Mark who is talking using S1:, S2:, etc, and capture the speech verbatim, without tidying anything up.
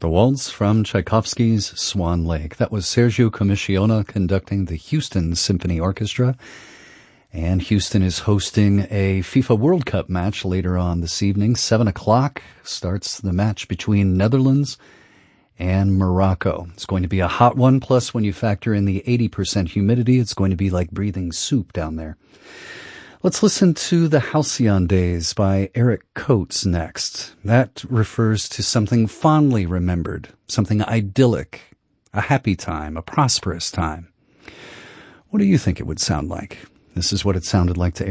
S1: The waltz from Tchaikovsky's Swan Lake. That was Sergio Commissiona conducting the Houston Symphony Orchestra. And Houston is hosting a FIFA World Cup match later on this evening. Seven o'clock starts the match between Netherlands and Morocco. It's going to be a hot one. Plus, when you factor in the eighty percent humidity, it's going to be like breathing soup down there. Let's listen to The Halcyon Days by Eric Coates next. That refers to something fondly remembered, something idyllic, a happy time, a prosperous time. What do you think it would sound like? This is what it sounded like to